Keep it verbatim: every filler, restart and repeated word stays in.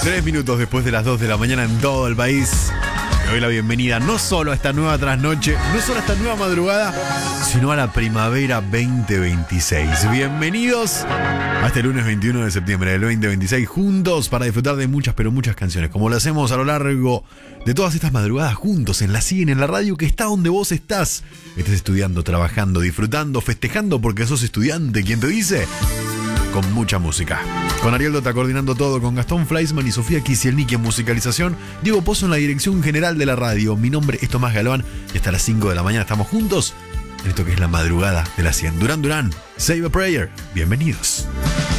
Tres minutos después de las dos de la mañana en todo el país. Te doy la bienvenida no solo a esta nueva trasnoche, no solo a esta nueva madrugada, sino a la primavera veinte veintiséis. Bienvenidos a este lunes veintiuno de septiembre del veinte veintiséis, juntos para disfrutar de muchas, pero muchas canciones, como lo hacemos a lo largo de todas estas madrugadas juntos en la C I N, en la radio que está donde vos estás. Estés estudiando, trabajando, disfrutando, festejando porque sos estudiante. ¿Quién te dice? Con mucha música. Con Ariel Dota coordinando todo, con Gastón Fleisman y Sofía Kisielniki en musicalización, Diego Pozo en la dirección general de la radio. Mi nombre es Tomás Galván y hasta las cinco de la mañana estamos juntos en esto que es la madrugada de la cien. Durán Durán, Save a Prayer. Bienvenidos.